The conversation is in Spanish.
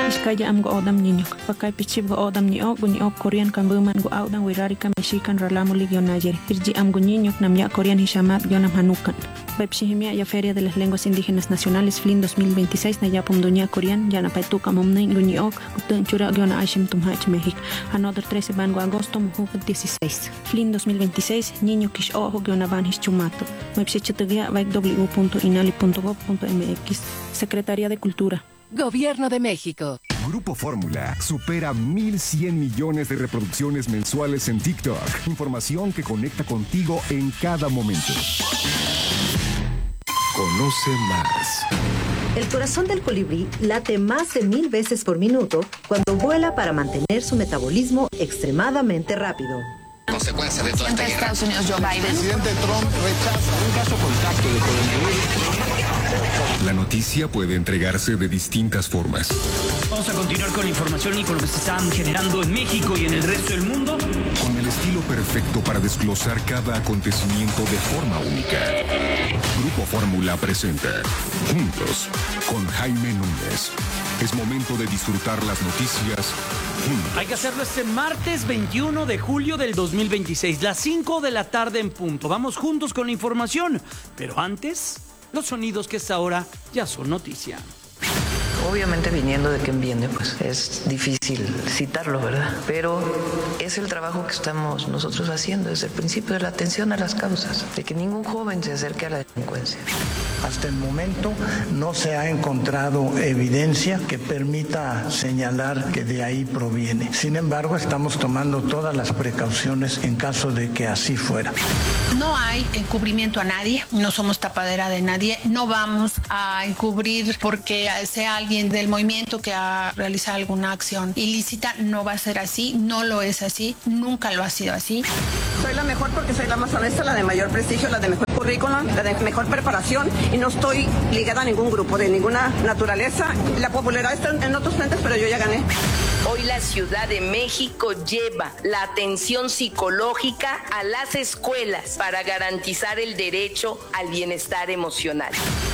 Iskaya am go odam niñok. Pakay pichib go odam ni ok Korean kan buman go audan wirarika mexican ralamo ligion ayer. Irji am go niñok nam ya Korean hishamat gionam hanukan. Bepshihimia ya Feria de las Lenguas Indígenas Nacionales FLIN 2026 na yapum dunia Korean ya na paituka momnain guni ok utun chura giona ashim tumhach México. Another 13 bango agosto muhuk 16. FLIN 2026 niño kish ojo giona van hischumato. Mepsichitugia vaik www.inali.gov.mx. Secretaría de Cultura. Gobierno de México. Grupo Fórmula supera 1,100 millones de reproducciones mensuales en TikTok. Información que conecta contigo en cada momento. Conoce más. El corazón del colibrí late más de 1,000 veces por minuto cuando vuela para mantener su metabolismo extremadamente rápido. Consecuencia de toda esta guerra. Estados Unidos, Joe Biden. Presidente Trump rechaza un caso contacto de coronavirus. La noticia puede entregarse de distintas formas. Vamos a continuar con la información y con lo que se están generando en México y en el resto del mundo. Con el estilo perfecto para desglosar cada acontecimiento de forma única. Grupo Fórmula presenta Juntos con Jaime Núñez. Es momento de disfrutar las noticias juntos. Hay que hacerlo este martes 21 de julio del 2026, las 5 de la tarde en punto. Vamos juntos con la información, pero antes, los sonidos que a esta hora ya son noticia. Obviamente viniendo de quien viene, pues es difícil citarlo, ¿verdad? Pero es el trabajo que estamos nosotros haciendo desde el principio de la atención a las causas, de que ningún joven se acerque a la delincuencia. Hasta el momento no se ha encontrado evidencia que permita señalar que de ahí proviene. Sin embargo, estamos tomando todas las precauciones en caso de que así fuera. No hay encubrimiento a nadie, no somos tapadera de nadie, no vamos a encubrir porque sea alguien del movimiento que ha realizado alguna acción ilícita, no va a ser así, no lo es así, nunca lo ha sido así. Soy la mejor porque soy la más honesta, la de mayor prestigio, la de mejor currículum, la de mejor preparación y no estoy ligada a ningún grupo de ninguna naturaleza. La popularidad está en otros frentes, pero yo ya gané. Hoy la Ciudad de México lleva la atención psicológica a las escuelas para garantizar el derecho al bienestar emocional.